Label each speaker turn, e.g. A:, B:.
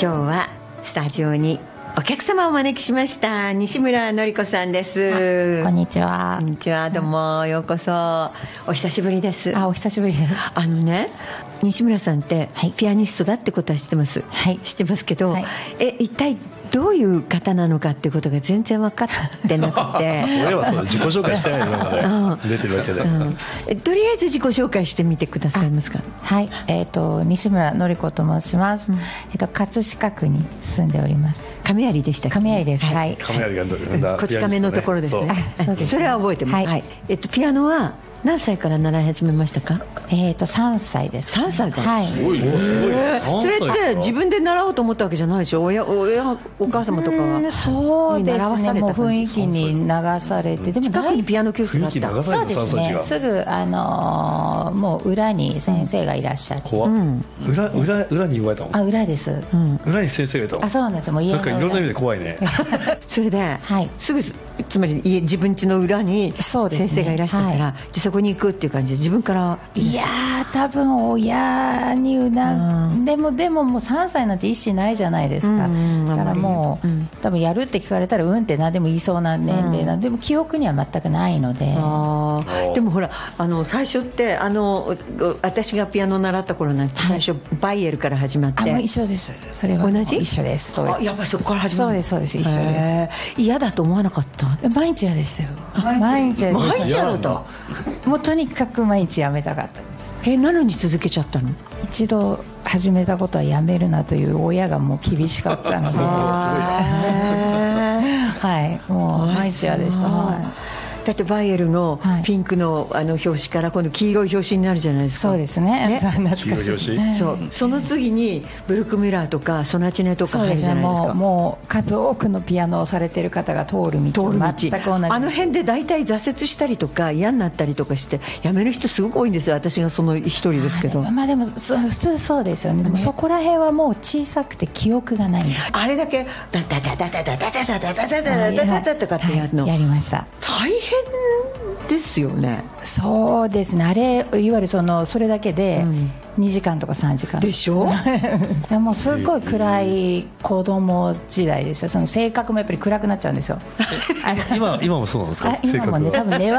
A: 今日はスタジオにお客様をお招きしました。西村のり子さんです。
B: こんにちは。
A: こんにちは、どうもようこそ。お久しぶりです。
B: お久しぶりです。
A: 西村さんって、
B: はい、
A: ピアニストだってことは知ってます、
B: はい、
A: 知ってますけど、
B: はい、
A: 一体どういう方なのかっていうことが全然分かってなくて
C: それはそう、自己紹介してないので出てるわけで、
A: とりあえず自己紹介してみてくださいますか。
B: はい、西村のり子と申します、葛飾区に住んでおります。
A: 亀有でしたっけ。
B: 亀有です。はい、
C: 亀有が
A: こち亀のところですね。
B: そうですね。
A: それは覚えてます。はい、ピアノは何歳から習い始めましたか。
B: 3歳です。
A: 3歳から。
B: はい。
C: すごい、すごい。
A: それって自分で習おうと思ったわけじゃないでしょ。お母様とかが。
B: そうですね。もう雰囲気に流されて、
A: でも近くにピアノ教室があった。
B: そうですね。すぐもう裏に先生がいらっしゃって。
C: 裏に言われたの。
B: 裏です。
C: 裏に先生がいたの。
B: そうなんです。もう家の裏。
C: なんかいろんな意味で怖いね。
A: それで、すぐつまり自分家の裏に先生がいらしたから、そこに行くっていう感じで自分から。
B: いやー、多分親にでももう3歳なんて意思ないじゃないですか。だからもう、多分やるって聞かれたらうんって何でも言いそうな年齢なんで、でも記憶には全くないので。
A: でもほら最初って私がピアノ習った頃なんて最初バイエルから始まって。
B: 一緒です。それは
A: 同じ。
B: 一緒です。
A: やっぱりそこから始まる。
B: そうです一緒です。
A: 嫌だと思わなかった。
B: 毎日嫌でしたよ。毎日
A: 嫌だった。
B: もうとにかく毎日やめたかったです。
A: なのに続けちゃったの。
B: 一度始めたことはやめるなという親がもう厳しかったのではい、もう毎日嫌でした。
A: だってバイエルのピンクの表紙から今度黄色い表紙になるじゃないですか。
B: そうですね。懐かしい。
A: その次にブルクミラーとかソナチネとか入るじゃないですか。
B: もう数多くのピアノをされている方が通る道。全く同じ。
A: 辺で大体挫折したりとか嫌になったりとかしてやめる人すごく多いんですよ。私がその一人ですけど。
B: でも普通そうですよね。でもそこら辺はもう小さくて記憶がないんです。
A: あれだけダダダダダダダダダダダダダダとかってやるの。
B: やりました。
A: 大変ですよね。
B: そうですね。あれいわゆるそれだけで2時間とか3時間
A: でしょ。
B: もうすごい暗い子供時代でした。その性格もやっぱり暗くなっちゃうんですよ。
C: 今もそうなんですか。
B: 今もね、多分